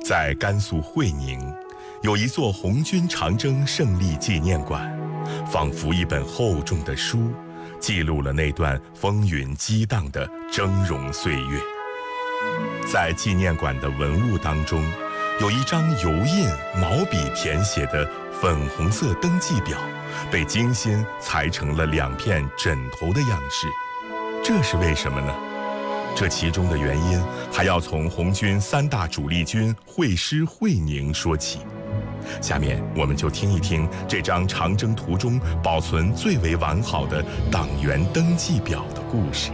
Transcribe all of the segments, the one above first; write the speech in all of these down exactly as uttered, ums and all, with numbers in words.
在甘肃会宁，有一座红军长征胜利纪念馆，仿佛一本厚重的书，记录了那段风云激荡的峥嵘岁月。在纪念馆的文物当中，有一张油印毛笔填写的粉红色登记表，被精心裁成了两片枕头的样式。这是为什么呢？这其中的原因还要从红军三大主力军会师会宁说起。下面我们就听一听这张长征途中保存最为完好的党员登记表的故事。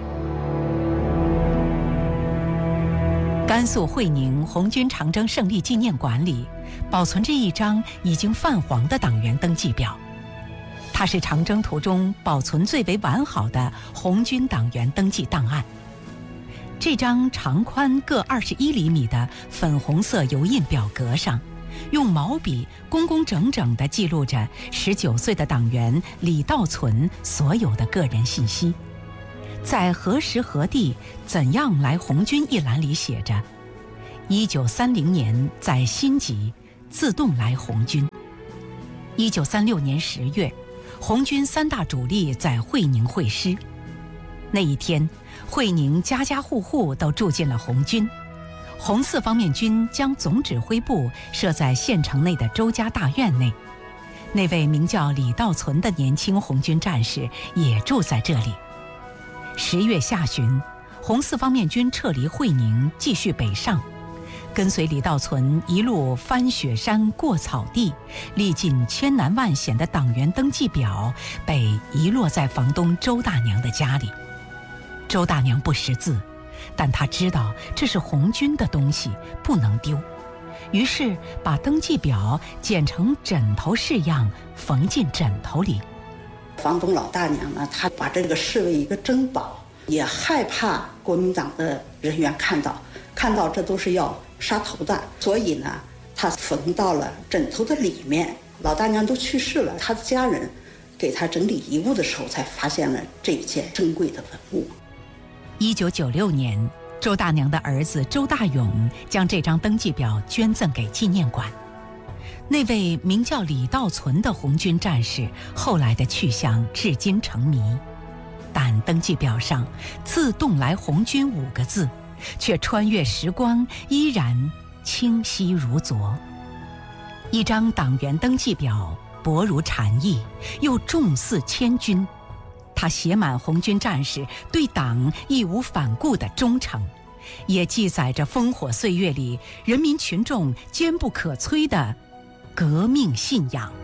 甘肃会宁红军长征胜利纪念馆里保存着一张已经泛黄的党员登记表，它是长征途中保存最为完好的红军党员登记档案。这张长宽各二十一厘米的粉红色油印表格上，用毛笔工工整整地记录着十九岁的党员李道存所有的个人信息。在何时何地怎样来红军一栏里写着：一九三零年在新集自动来红军。一九三六年十月，红军三大主力在会宁会师。那一天，会宁家家户户都住进了红军。红四方面军将总指挥部设在县城内的周家大院内，那位名叫李道存的年轻红军战士也住在这里。十月下旬，红四方面军撤离会宁，继续北上，跟随李道存一路翻雪山过草地，历尽千难万险的党员登记表被遗落在房东周大娘的家里。周大娘不识字，但她知道这是红军的东西，不能丢，于是把登记表剪成枕头式样，缝进枕头里。 房东老大娘呢，她把这个视为一个珍宝，也害怕国民党的人员看到，看到这都是要杀头的，所以呢，她缝到了枕头的里面。老大娘都去世了，她的家人给她整理遗物的时候，才发现了这一件珍贵的文物。 一九九六年，周大娘的儿子周大勇将这张登记表捐赠给纪念馆。那位名叫李道存的红军战士后来的去向至今成谜，但登记表上自动来红军五个字却穿越时光依然清晰如昨。一张党员登记表薄如蝉翼，又重似千钧，它写满红军战士对党义无反顾的忠诚，也记载着烽火岁月里人民群众坚不可摧的革命信仰。